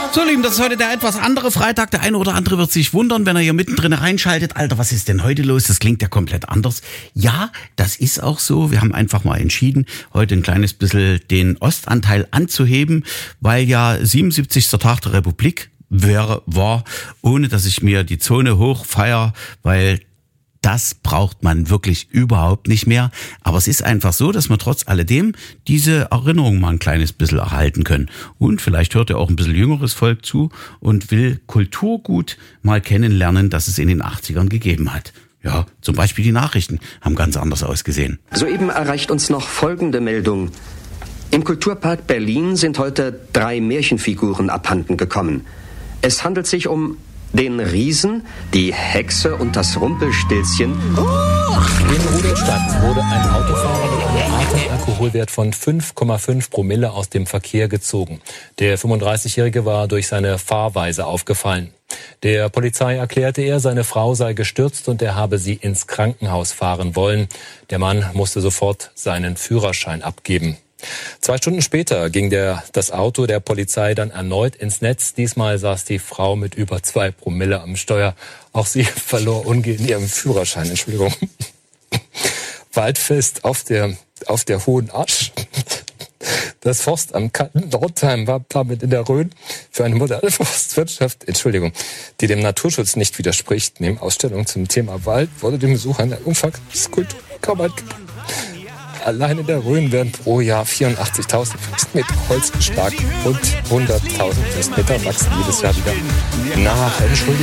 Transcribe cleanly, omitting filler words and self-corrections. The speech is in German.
So, Lieben, das ist heute der etwas andere Freitag. Der eine oder andere wird sich wundern, wenn er hier mittendrin reinschaltet. Alter, was ist denn heute los? Das klingt ja komplett anders. Ja, das ist auch so. Wir haben einfach mal entschieden, heute ein kleines bisschen den Ostanteil anzuheben, weil ja 77. Tag der Republik war, ohne dass ich mir die Zone hochfeier, weil das braucht man wirklich überhaupt nicht mehr. Aber es ist einfach so, dass wir trotz alledem diese Erinnerung mal ein kleines bisschen erhalten können. Und vielleicht hört ja auch ein bisschen jüngeres Volk zu und will Kulturgut mal kennenlernen, das es in den 80ern gegeben hat. Ja, zum Beispiel die Nachrichten haben ganz anders ausgesehen. Soeben erreicht uns noch folgende Meldung. Im Kulturpark Berlin sind heute 3 Märchenfiguren abhanden gekommen. Es handelt sich um den Riesen, die Hexe und das Rumpelstilzchen. In Rudolstadt wurde ein Autofahrer mit einem Atemalkoholwert von 5,5 Promille aus dem Verkehr gezogen. Der 35-Jährige war durch seine Fahrweise aufgefallen. Der Polizei erklärte er, seine Frau sei gestürzt und er habe sie ins Krankenhaus fahren wollen. Der Mann musste sofort seinen Führerschein abgeben. 2 Stunden später ging das Auto der Polizei dann erneut ins Netz. Diesmal saß die Frau mit über 2 Promille am Steuer. Auch sie verlor umgehend ihren Führerschein. Entschuldigung. Waldfest auf der Hohen Asch. Das Forstamt Nordheim war damit in der Rhön für eine moderne Forstwirtschaft, die dem Naturschutz nicht widerspricht. Neben Ausstellungen zum Thema Wald wurde dem Besucher eine umfangreiche Kulturarbeit geboten. Allein in der Rhön werden pro Jahr 84.000 Festmeter Holz geschlagen und 100.000 Festmeter wachsen jedes Jahr wieder nach.